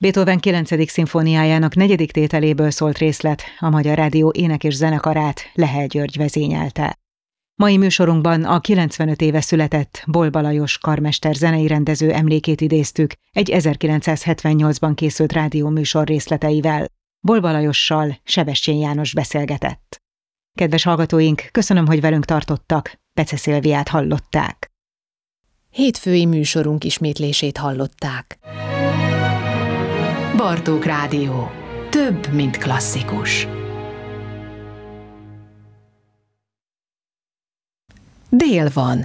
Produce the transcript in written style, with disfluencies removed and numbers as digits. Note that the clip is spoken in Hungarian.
Beethoven 9. szimfóniájának 4. tételéből szólt részlet, a Magyar Rádió ének- és zenekarát Lehel György vezényelte. Mai műsorunkban a 95 éve született Bolba Lajos karmester zenei rendező emlékét idéztük egy 1978-ban készült rádióműsor részleteivel. Bolba Lajossal Sebestyén János beszélgetett. Kedves hallgatóink, köszönöm, hogy velünk tartottak, Pece Szilviát hallották. Hétfői műsorunk ismétlését hallották. Bartók Rádió. Több, mint klasszikus. Dél van.